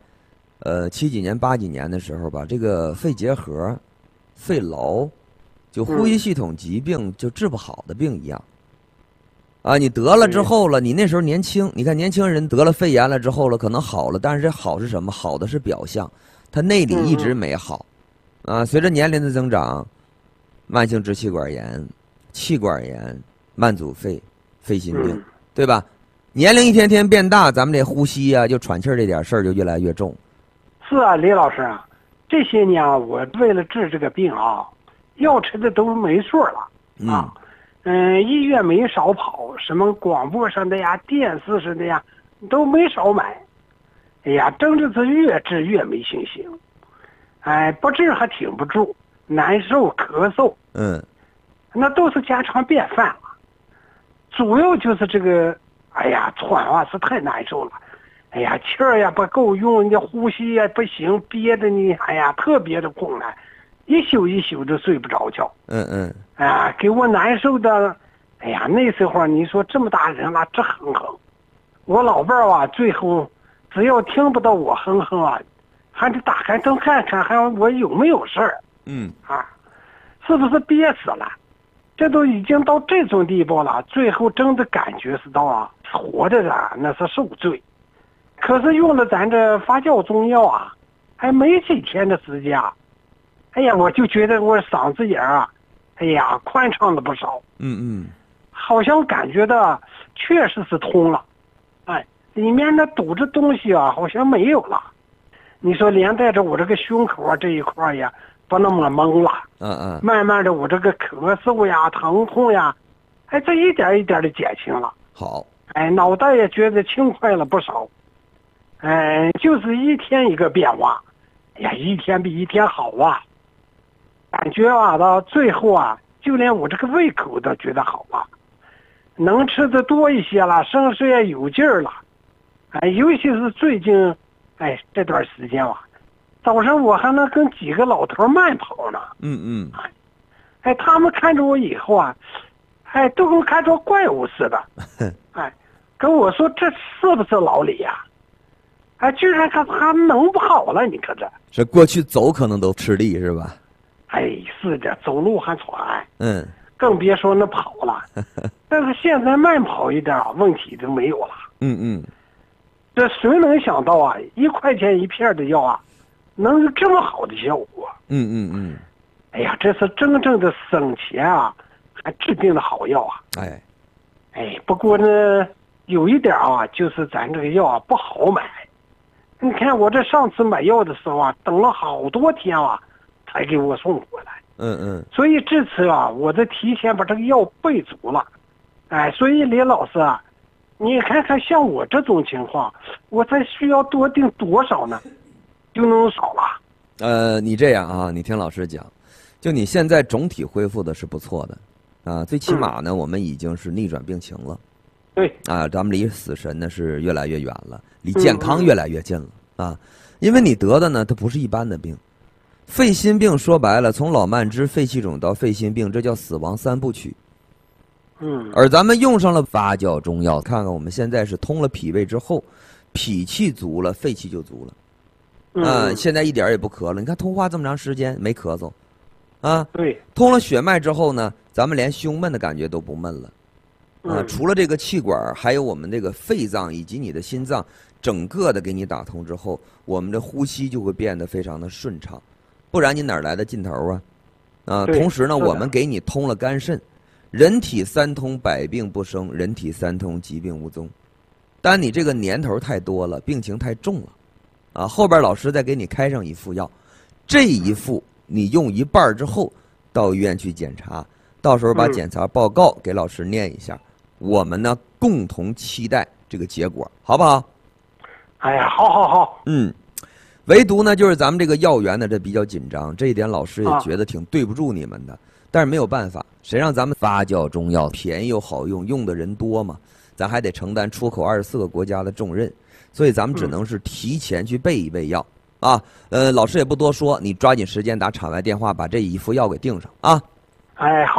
，70几年、80几年的时候吧，这个肺结核、肺痨，就呼吸系统疾病就治不好的病一样。啊，你得了之后了，你那时候年轻，你看年轻人得了肺炎了之后了，可能好了，但是这好是什么？好的是表象，他内里一直没好。啊，随着年龄的增长，慢性支气管炎、气管炎、慢阻肺、肺心病，对吧？年龄一天天变大，咱们这呼吸啊，就喘气儿这点事儿就越来越重。 是啊，李老师啊，这些年我为了治这个病啊，药吃的都没数了啊。医院没少跑，什么广播上的呀、电视上的呀，都没少买。哎呀，真的是越治越没信心。哎，不治还挺不住，难受、咳嗽，那都是家常便饭了。主要就是这个，哎呀，喘啊是太难受了。哎呀，气儿呀不够用，你呼吸呀不行，憋的你，哎呀，特别的困难，一宿一宿的睡不着觉。啊，给我难受的，哎呀，那时候你说这么大人了，直哼哼。我老伴儿啊，最后只要听不到我哼哼啊，还得打开灯看看，还我有没有事儿。是不是憋死了？这都已经到这种地步了，最后真的感觉是到啊，活着的那是受罪。可是用了咱这发酵中药啊，还没几天的时间啊，哎呀，我就觉得我嗓子眼啊，哎呀，宽敞了不少。好像感觉到确实是通了，哎，里面那堵着东西啊，好像没有了。你说连带着我这个胸口啊这一块呀，不那么懵了。慢慢的我这个咳嗽呀、疼痛呀，哎，这一点一点的减轻了。 好， 哎，脑袋也觉得轻快了不少。就是一天一个变化，哎呀，一天比一天好啊。感觉啊，到最后啊，就连我这个胃口都觉得好了，能吃的多一些了，身上也有劲儿了。哎，尤其是最近，哎，这段时间吧，早上我还能跟几个老头慢跑呢。哎，他们看着我以后啊，哎，都跟看着怪物似的。哎，跟我说这是不是老李呀？哎，居然还能不好了？你看这过去走可能都吃力是吧？ 哎，是的，走路还喘。更别说那跑了。但是现在慢跑一点啊，问题都没有了。这谁能想到啊，1块钱一片的药啊，能有这么好的效果？哎呀，这是真正的省钱啊，还治病的好药啊！哎，不过呢，有一点啊，就是咱这个药啊不好买。你看我这上次买药的时候啊，等了好多天啊，才给我送过来。所以这次啊，我得提前把这个药备足了。哎，所以李老师啊，你看看像我这种情况，我才需要多订多少呢？就能少了。 你这样啊，你听老师讲，就你现在总体恢复的是不错的，啊，最起码呢，我们已经是逆转病情了。 对。 啊，咱们离死神呢是越来越远了，离健康越来越近了啊。因为你得的呢，它不是一般的病，肺心病说白了，从老慢支、肺气肿到肺心病，这叫死亡3部曲。而咱们用上了发酵中药，看看我们现在是通了脾胃之后，脾气足了，肺气就足了。现在一点也不咳了。你看通话这么长时间没咳嗽，啊， 对， 通了血脉之后呢，咱们连胸闷的感觉都不闷了。除了这个气管，还有我们这个肺脏以及你的心脏，整个的给你打通之后，我们的呼吸就会变得非常的顺畅，不然你哪来的劲头啊？同时呢，我们给你通了肝肾，人体3通百病不生，人体3通疾病无踪。但你这个年头太多了，病情太重了，后边老师再给你开上一副药，这一副你用一半之后，到医院去检查，到时候把检查报告给老师念一下。我们呢共同期待这个结果，好不好？ 哎呀，好。 唯独呢就是咱们这个药源呢这比较紧张，这一点老师也觉得挺对不住你们的。但是没有办法，谁让咱们发酵中药便宜又好用，用的人多嘛，咱还得承担出口24个国家的重任，所以咱们只能是提前去备一备药啊。老师也不多说，你抓紧时间打场外电话把这一副药给订上啊。 哎，好的。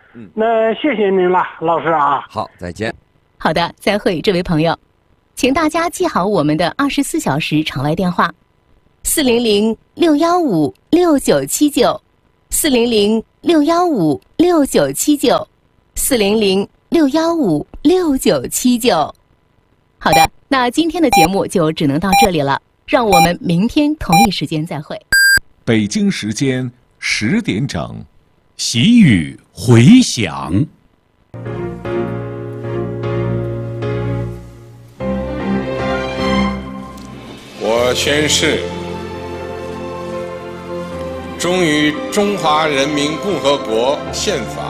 那谢谢您了，老师啊。 好，再见。 好的，再会，这位朋友，请大家记好我们的24小时场外电话：400-615-6979，400-615-6979，400-615-6979。好的，那今天的节目就只能到这里了，让我们明天同一时间再会。 北京时间10点整，喜语回响。 我宣誓，忠于中华人民共和国宪法